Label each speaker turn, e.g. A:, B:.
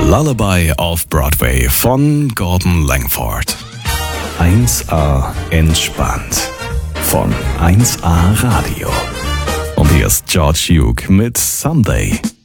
A: Lullaby auf Broadway von Gordon Langford. 1A entspannt von 1A Radio. Und hier ist George Duke mit Someday.